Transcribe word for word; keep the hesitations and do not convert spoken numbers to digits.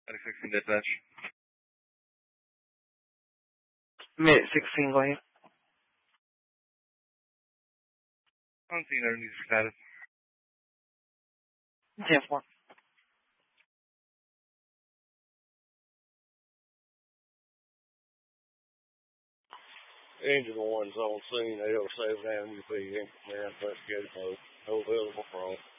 sixteen dispatch. Mid sixteen, go ahead. I'm seeing underneath status. ten four. Engine one's on scene, eight oh seven Avenue P. Man, investigated mode. No available from.